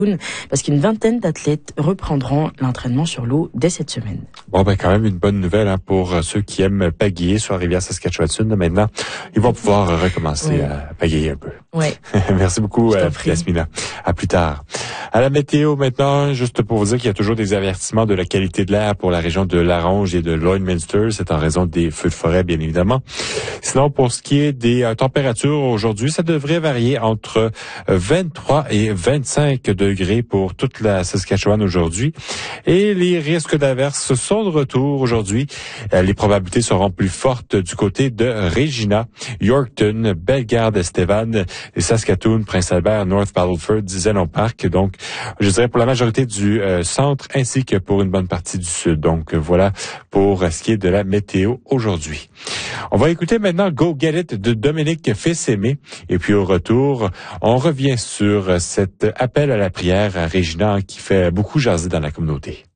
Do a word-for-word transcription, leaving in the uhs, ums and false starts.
parce qu'une vingtaine d'athlètes reprendront l'entraînement sur l'eau dès cette semaine. Bon, ben quand même une bonne nouvelle hein, pour ceux qui aiment pagayer sur la rivière Saskatchewan. Maintenant, ils vont pouvoir recommencer oui. à pagayer un peu. Oui. Merci beaucoup, euh, Yasmina. À plus tard. À la météo maintenant, juste pour vous dire qu'il y a toujours des avertissements de la qualité de l'air pour la région de Laronge et de Lloydminster. C'est en raison des feux de forêt, bien évidemment. Sinon, pour ce qui est des euh, températures aujourd'hui, ça devrait varier entre vingt-trois et vingt-cinq degrés pour toute la Saskatchewan aujourd'hui. Et les risques d'averses sont de retour aujourd'hui. Euh, les probabilités seront plus fortes du côté de Regina, Yorkton, Bellegarde, Estevan, et Saskatoon, Prince-Albert, North Battleford, Zénon Park. Donc, je dirais pour la majorité du euh, centre ainsi que pour une bonne partie du sud. Donc, voilà pour ce qui est de la météo aujourd'hui. On va écouter maintenant Go Get It de Dominique Fils-Aimé. Et puis au retour, on revient sur cet appel à la prière à Regina qui fait beaucoup jaser dans la communauté.